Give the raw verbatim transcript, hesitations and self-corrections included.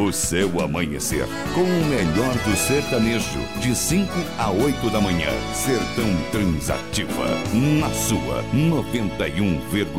o seu amanhecer com o melhor do sertanejo, de cinco a oito da manhã. Sertão Transativa, na sua noventa e um vírgula